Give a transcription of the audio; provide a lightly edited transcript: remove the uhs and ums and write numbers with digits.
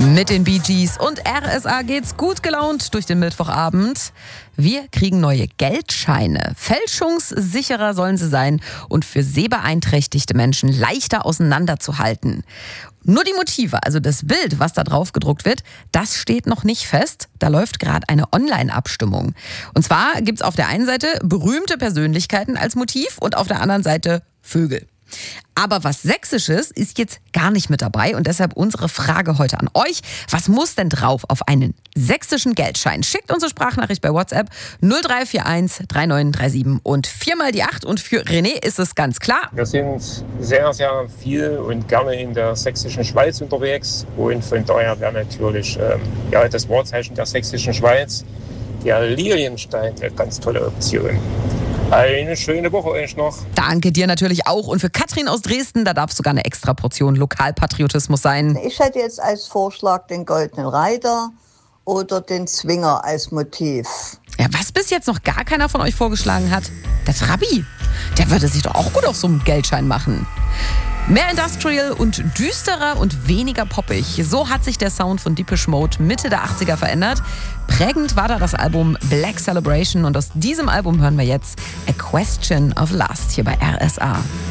Mit den Bee Gees und RSA geht's gut gelaunt durch den Mittwochabend. Wir kriegen neue Geldscheine. Fälschungssicherer sollen sie sein und für sehbeeinträchtigte Menschen leichter auseinanderzuhalten. Nur die Motive, also das Bild, was da drauf gedruckt wird, das steht noch nicht fest. Da läuft gerade eine Online-Abstimmung. Und zwar gibt's auf der einen Seite berühmte Persönlichkeiten als Motiv und auf der anderen Seite Vögel. Aber was Sächsisches ist jetzt gar nicht mit dabei und deshalb unsere Frage heute an euch. Was muss denn drauf auf einen sächsischen Geldschein? Schickt unsere Sprachnachricht bei WhatsApp 0341 3937 und 4 mal die 8. Und für René ist es ganz klar. Wir sind sehr, sehr viel und gerne in der sächsischen Schweiz unterwegs und von daher wäre natürlich das Wahrzeichen der sächsischen Schweiz, der Lilienstein, eine ganz tolle Option. Eine schöne Woche euch noch. Danke dir natürlich auch. Und für Katrin aus Dresden, da darf sogar eine extra Portion Lokalpatriotismus sein. Ich hätte jetzt als Vorschlag den Goldenen Reiter oder den Zwinger als Motiv. Ja, was bis jetzt noch gar keiner von euch vorgeschlagen hat, der Trabi. Der würde sich doch auch gut auf so einem Geldschein machen. Mehr Industrial und düsterer und weniger poppig. So hat sich der Sound von Depeche Mode Mitte der 80er verändert. Prägend war da das Album Black Celebration und aus diesem Album hören wir jetzt A Question of Lust hier bei RSA.